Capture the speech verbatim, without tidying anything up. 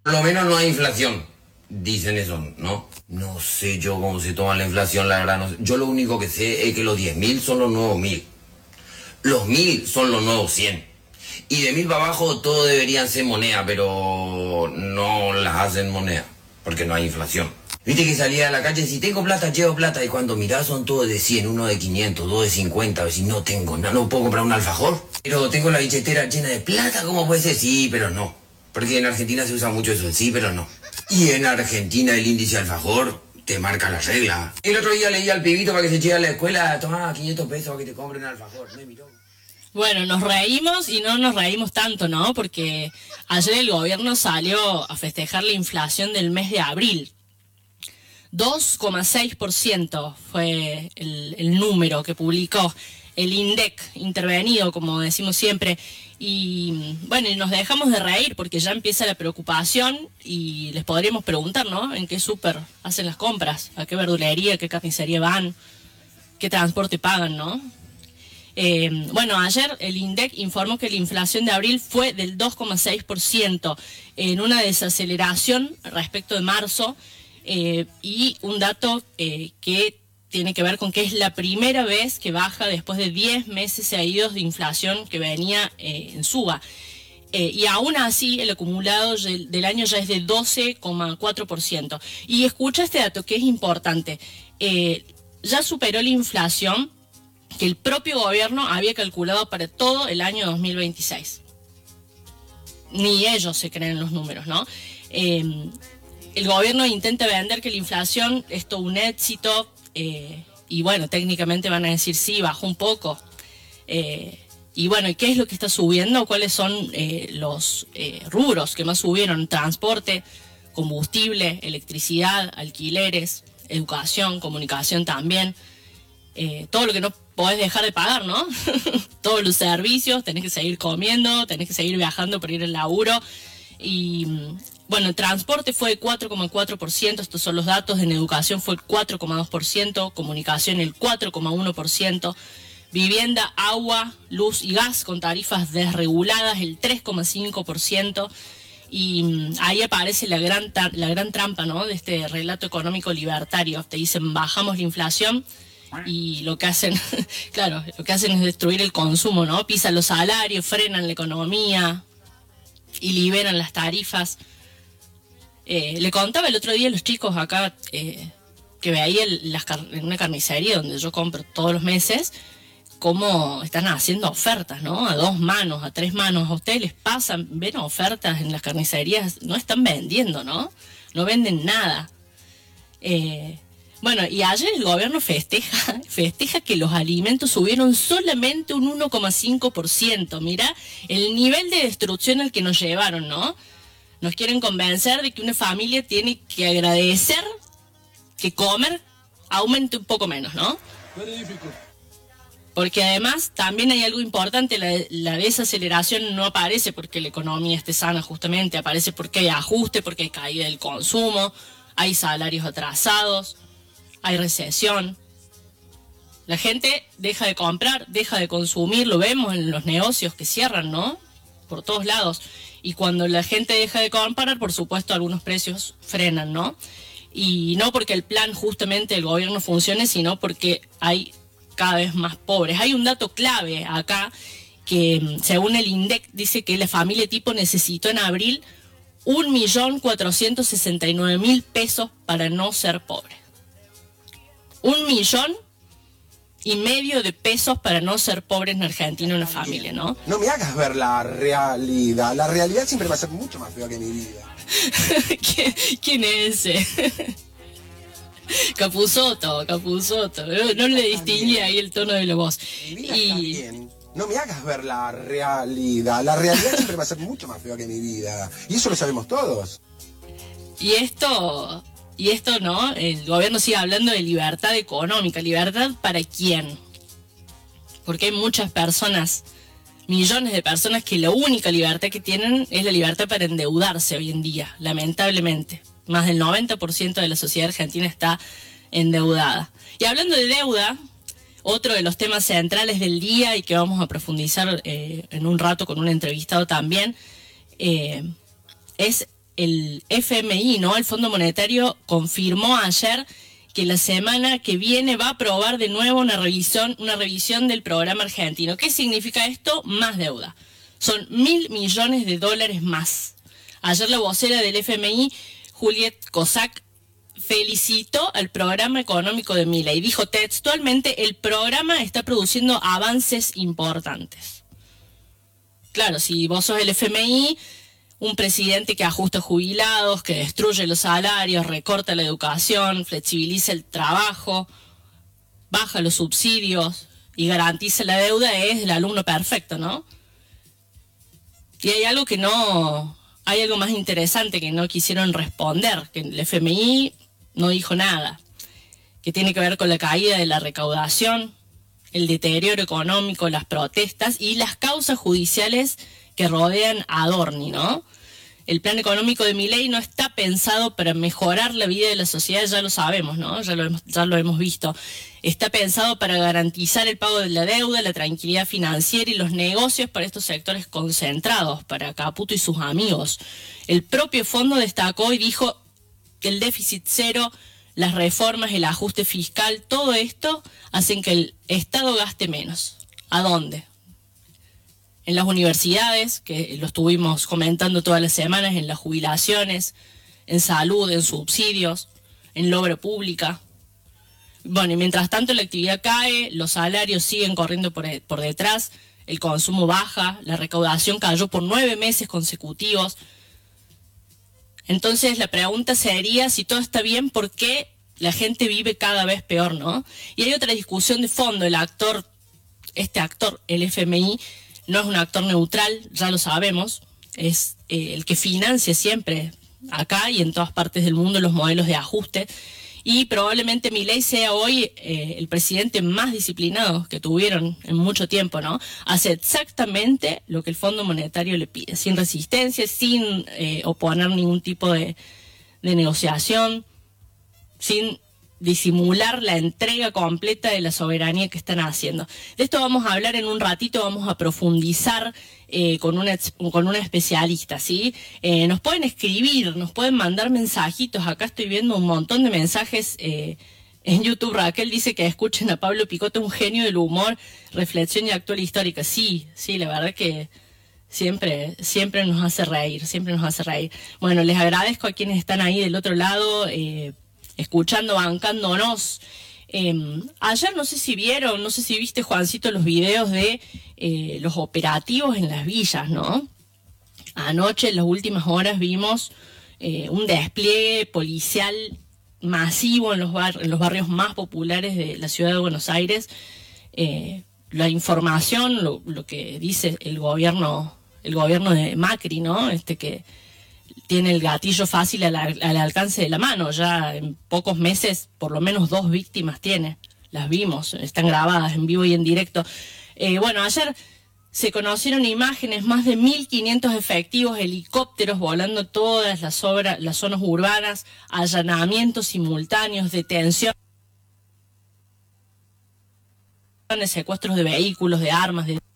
Por lo menos no hay inflación, dicen eso, ¿no? No sé yo cómo se toma la inflación, la verdad. No sé. Yo lo único que sé es que los diez mil son los nuevos mil. Los mil son los nuevos cien. Y de mil para abajo todo deberían ser moneda, pero no las hacen moneda, porque no hay inflación. Viste que salía a la calle, si tengo plata, llevo plata, y cuando mirás son todos de cien, uno de quinientos, dos de cincuenta, a ver si no tengo nada, no puedo comprar un alfajor. Pero tengo la billetera llena de plata, ¿cómo puede ser? Sí, pero no. Porque en Argentina se usa mucho eso, el sí, pero no. Y en Argentina el índice alfajor te marca la regla. El otro día leí al pibito para que se llegue a la escuela, toma quinientos pesos para que te compren alfajor. Me miró. Bueno, nos reímos y no nos reímos tanto, ¿no? Porque ayer el gobierno salió a festejar la inflación del mes de abril. dos coma seis por ciento fue el, el número que publicó el INDEC, intervenido, como decimos siempre. Y bueno, y nos dejamos de reír porque ya empieza la preocupación y les podríamos preguntar, ¿no? ¿En qué súper hacen las compras? ¿A qué verdulería, qué carnicería van? ¿Qué transporte pagan, no? Eh, bueno, ayer el INDEC informó que la inflación de abril fue del dos coma seis por ciento, en una desaceleración respecto de marzo, eh, y un dato eh, que tiene que ver con que es la primera vez que baja después de diez meses seguidos de inflación que venía eh, en suba. Eh, y aún así el acumulado del año ya es de doce coma cuatro por ciento. Y escucha este dato que es importante. Eh, ya superó la inflación que el propio gobierno había calculado para todo el año dos mil veintiséis. Ni ellos se creen los números, ¿no? Eh, el gobierno intenta vender que la inflación es todo un éxito, eh, y bueno, técnicamente van a decir sí, bajó un poco. Eh, y bueno, ¿y qué es lo que está subiendo? ¿Cuáles son eh, los eh, rubros que más subieron? Transporte, combustible, electricidad, alquileres, educación, comunicación también. Eh, todo lo que no podés dejar de pagar, ¿no? Todos los servicios, tenés que seguir comiendo, tenés que seguir viajando para ir al laburo. Y bueno, el transporte fue cuatro coma cuatro por ciento, estos son los datos. En educación fue el cuatro coma dos por ciento, comunicación el cuatro coma uno por ciento, vivienda, agua, luz y gas con tarifas desreguladas el tres coma cinco por ciento. Y ahí aparece la gran, la gran trampa, ¿no?, de este relato económico libertario. Te dicen, bajamos la inflación, y lo que hacen, claro, lo que hacen es destruir el consumo, ¿no? Pisan los salarios, frenan la economía y liberan las tarifas. Eh, le contaba el otro día a los chicos acá eh, que veía el, las car en una carnicería donde yo compro todos los meses, cómo están haciendo ofertas, ¿no? A dos manos, a tres manos. A ustedes les pasan, ven ofertas en las carnicerías, no están vendiendo, ¿no? No venden nada. Eh... Bueno, y ayer el gobierno festeja, festeja que los alimentos subieron solamente un uno coma cinco por ciento. Mirá el nivel de destrucción al que nos llevaron, ¿no? Nos quieren convencer de que una familia tiene que agradecer que comer aumente un poco menos, ¿no? Porque además también hay algo importante, la, la desaceleración no aparece porque la economía esté sana justamente, aparece porque hay ajuste, porque hay caída del consumo, hay salarios atrasados, hay recesión. La gente deja de comprar, deja de consumir, lo vemos en los negocios que cierran, ¿no? Por todos lados. Y cuando la gente deja de comprar, por supuesto, algunos precios frenan, ¿no? Y no porque el plan justamente del gobierno funcione, sino porque hay cada vez más pobres. Hay un dato clave acá que, según el INDEC, dice que la familia tipo necesitó en abril un millón cuatrocientos sesenta y nueve mil pesos para no ser pobre. Un millón y medio de pesos para no ser pobre en Argentina una familia, ¿no? No me hagas ver la realidad. La realidad siempre va a ser mucho más fea que mi vida. ¿Quién, ¿Quién es ese? Capusotto, Capusotto. No, no le distinguí ahí el tono de la voz. Y... No me hagas ver la realidad. La realidad siempre va a ser mucho más fea que mi vida. Y eso lo sabemos todos. Y esto... Y esto, ¿no? El gobierno sigue hablando de libertad económica. ¿Libertad para quién? Porque hay muchas personas, millones de personas, que la única libertad que tienen es la libertad para endeudarse hoy en día, lamentablemente. Más del noventa por ciento de la sociedad argentina está endeudada. Y hablando de deuda, otro de los temas centrales del día y que vamos a profundizar eh, en un rato con un entrevistado también, eh, es el F M I, ¿no? El Fondo Monetario confirmó ayer que la semana que viene va a aprobar de nuevo una revisión, una revisión del programa argentino. ¿Qué significa esto? Más deuda. Son mil millones de dólares más. Ayer la vocera del F M I, Juliet Kozak, felicitó al programa económico de Milei. Dijo textualmente, el programa está produciendo avances importantes. Claro, si vos sos el F M I, un presidente que ajusta jubilados, que destruye los salarios, recorta la educación, flexibiliza el trabajo, baja los subsidios y garantiza la deuda, es el alumno perfecto, ¿no? Y hay algo que no, hay algo más interesante que no quisieron responder, que el F M I no dijo nada, que tiene que ver con la caída de la recaudación, el deterioro económico, las protestas y las causas judiciales que rodean a Adorni, ¿no? El plan económico de Milei no está pensado para mejorar la vida de la sociedad, ya lo sabemos, ¿no? Ya lo hemos, ya lo hemos visto. Está pensado para garantizar el pago de la deuda, la tranquilidad financiera y los negocios para estos sectores concentrados, para Caputo y sus amigos. El propio fondo destacó y dijo que el déficit cero, las reformas, el ajuste fiscal, todo esto hacen que el Estado gaste menos. ¿A dónde? En las universidades, que lo estuvimos comentando todas las semanas, en las jubilaciones, en salud, en subsidios, en la obra pública. Bueno, y mientras tanto la actividad cae, los salarios siguen corriendo por, por detrás, el consumo baja, la recaudación cayó por nueve meses consecutivos. Entonces la pregunta sería, si todo está bien, ¿por qué la gente vive cada vez peor, no? Y hay otra discusión de fondo, el actor, este actor, el F M I, no es un actor neutral, ya lo sabemos, es eh, el que financia siempre acá y en todas partes del mundo los modelos de ajuste, y probablemente Milei sea hoy eh, el presidente más disciplinado que tuvieron en mucho tiempo, ¿no? Hace exactamente lo que el Fondo Monetario le pide, sin resistencia, sin eh, oponer ningún tipo de, de negociación, sin disimular la entrega completa de la soberanía que están haciendo. De esto vamos a hablar en un ratito, vamos a profundizar eh, con, una, con una especialista, ¿sí? Eh, nos pueden escribir, nos pueden mandar mensajitos, acá estoy viendo un montón de mensajes eh, en YouTube. Raquel dice que escuchen a Pablo Picotto, un genio del humor, reflexión y actual histórica. Sí, sí, la verdad que siempre, siempre nos hace reír, siempre nos hace reír. Bueno, les agradezco a quienes están ahí del otro lado, eh, escuchando, bancándonos. Eh, ayer no sé si vieron, no sé si viste, Juancito, los videos de eh, los operativos en las villas, ¿no? Anoche, en las últimas horas, vimos eh, un despliegue policial masivo en los, bar en los barrios más populares de la ciudad de Buenos Aires. Eh, la información, lo, lo que dice el gobierno, el gobierno de Macri, ¿no? Este que tiene el gatillo fácil al, al alcance de la mano. Ya en pocos meses, por lo menos dos víctimas tiene. Las vimos, están grabadas en vivo y en directo. Eh, bueno, ayer se conocieron imágenes, más de mil quinientos efectivos, helicópteros volando todas las, obras, las zonas urbanas, allanamientos simultáneos, detenciones, secuestros de vehículos, de armas, de